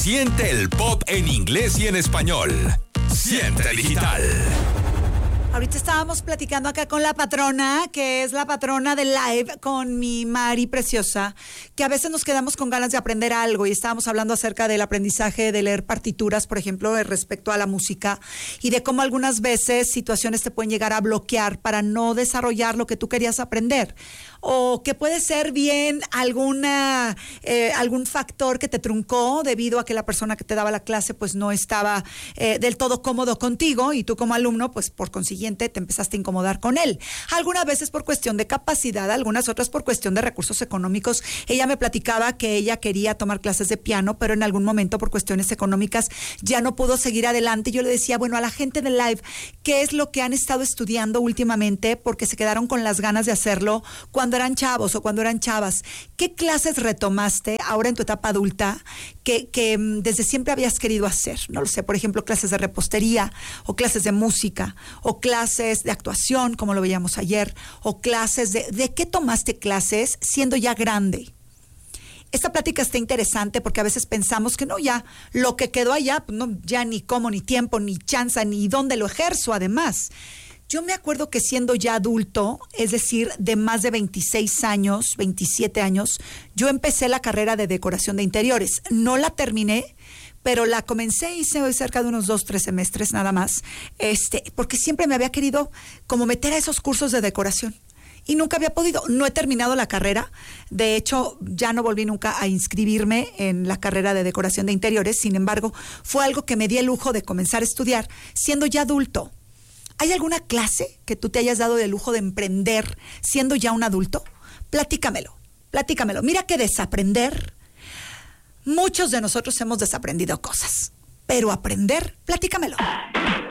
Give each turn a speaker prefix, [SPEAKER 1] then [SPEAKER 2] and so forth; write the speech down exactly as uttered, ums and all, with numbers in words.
[SPEAKER 1] Siente el pop en inglés y en español. Siente Digital.
[SPEAKER 2] Ahorita estábamos platicando acá con la patrona, que es la patrona de Live, con mi Mari preciosa, que a veces nos quedamos con ganas de aprender algo y estábamos hablando acerca del aprendizaje de leer partituras, por ejemplo, respecto a la música y de cómo algunas veces situaciones te pueden llegar a bloquear para no desarrollar lo que tú querías aprender. O que puede ser bien alguna eh, algún factor que te truncó debido a que la persona que te daba la clase pues no estaba eh, del todo cómodo contigo y tú como alumno pues por consiguiente te empezaste a incomodar con él. Algunas veces por cuestión de capacidad, algunas otras por cuestión de recursos económicos. Ella me platicaba que ella quería tomar clases de piano, pero en algún momento por cuestiones económicas ya no pudo seguir adelante. Yo le decía, bueno, a la gente de Live, ¿qué es lo que han estado estudiando últimamente? Porque se quedaron con las ganas de hacerlo cuando eran chavos o cuando eran chavas. ¿Qué clases retomaste ahora en tu etapa adulta que, que desde siempre habías querido hacer? No lo sé, por ejemplo, clases de repostería o clases de música o clases de actuación, como lo veíamos ayer, o clases de... ¿De qué tomaste clases siendo ya grande? Esta plática está interesante porque a veces pensamos que no, ya lo que quedó allá, pues no, ya ni cómo, ni tiempo, ni chance, ni dónde lo ejerzo además. Yo me acuerdo que siendo ya adulto, es decir, de más de veintiséis años, veintisiete años, yo empecé la carrera de decoración de interiores. No la terminé, pero la comencé, hice cerca de unos dos, tres semestres nada más, este, porque siempre me había querido como meter a esos cursos de decoración. Y nunca había podido. No he terminado la carrera. De hecho, ya no volví nunca a inscribirme en la carrera de decoración de interiores. Sin embargo, fue algo que me di el lujo de comenzar a estudiar siendo ya adulto. ¿Hay alguna clase que tú te hayas dado el lujo de emprender siendo ya un adulto? Platícamelo, platícamelo. Mira que desaprender, muchos de nosotros hemos desaprendido cosas, pero aprender, platícamelo.